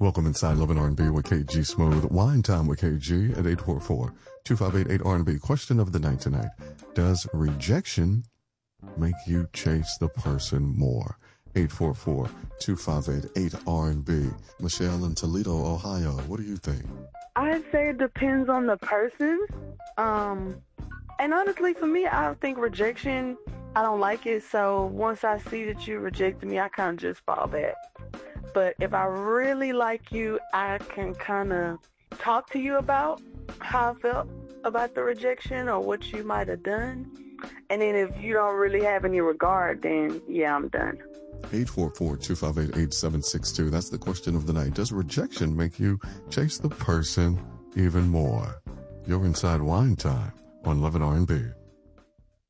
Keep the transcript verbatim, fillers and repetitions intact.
Welcome inside Love and R and B with K G Smooth. Wine Time with K G at eight four four, two five eight, eight R and B. Question of the night tonight. Does rejection make you chase the person more? eight four four, two five eight, eight R and B. Michelle in Toledo, Ohio. What do you think? I'd say it depends on the person. Um, and honestly, for me, I think rejection, I don't like it. So once I see that you rejected me, I kind of just fall back. But if I really like you, I can kind of talk to you about how I felt about the rejection or what you might have done. And then if you don't really have any regard, then yeah, I'm done. eight four four, two five eight, eight seven six two. That's the question of the night. Does rejection make you chase the person even more? You're inside Wine Time on Love and R and B.